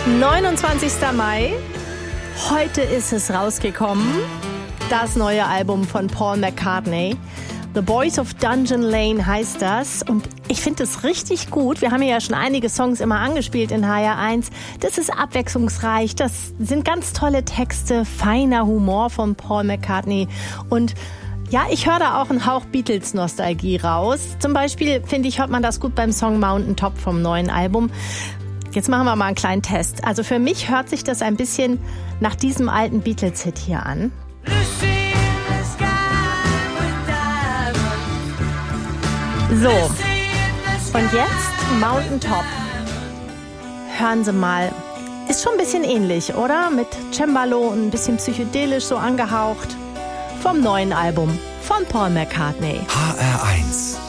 29. Mai. Heute ist es rausgekommen. Das neue Album von Paul McCartney. The Boys of Dungeon Lane heißt das. Und ich finde es richtig gut. Wir haben ja schon einige Songs immer angespielt in HR1. Das ist abwechslungsreich. Das sind ganz tolle Texte, feiner Humor von Paul McCartney. Und ja, ich höre da auch einen Hauch Beatles-Nostalgie raus. Zum Beispiel, finde ich, hört man das gut beim Song Mountain Top vom neuen Album. Jetzt machen wir mal einen kleinen Test. Also für mich hört sich das ein bisschen nach diesem alten Beatles-Hit hier an. So, und jetzt Mountain Top. Hören Sie mal. Ist schon ein bisschen ähnlich, oder? Mit Cembalo und ein bisschen psychedelisch so angehaucht. Vom neuen Album von Paul McCartney. HR1